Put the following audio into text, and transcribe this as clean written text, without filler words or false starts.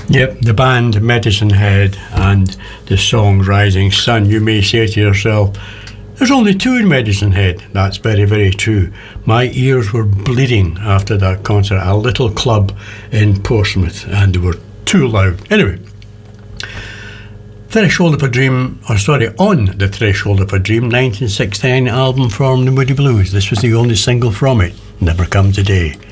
Yep, the band Medicine Head and the song Rising Sun. You may say to yourself, there's only two in Medicine Head. That's very, very true. My ears were bleeding after that concert at a little club in Portsmouth, and they were too loud. Anyway, Threshold of a Dream, On the Threshold of a Dream, 1969 album from the Moody Blues. This was the only single from it, Never Come Today.